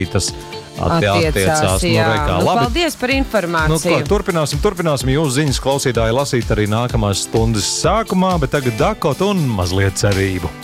tas attiecās. Paldies par informāciju. Turpināsim jūsu ziņas klausītāji lasīt arī nākamās stundas sākumā, bet tagad Dakota un mazliet cerību.